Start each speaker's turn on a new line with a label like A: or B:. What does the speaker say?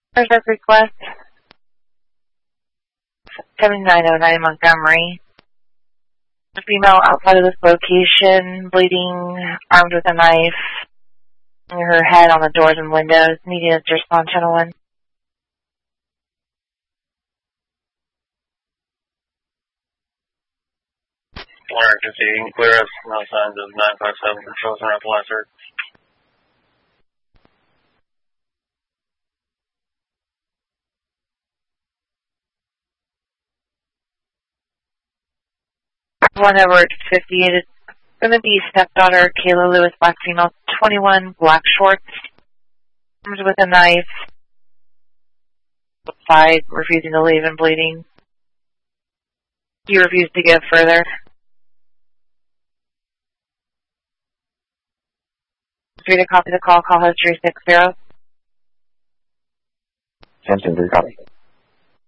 A: Service request 7909 Montgomery. A female outside of this location, bleeding, armed with a knife, her head on the doors and windows, needing to respond channel 1.
B: Alright, just you can clear us, no signs of 957 controls and apply,
A: One over 58 is going to be stepdaughter Kayla Lewis, black female, 21, black shorts, armed with a knife, outside, refusing to leave and bleeding. You refuse to give further. Free to copy the call history 60.
C: 10-3 copy.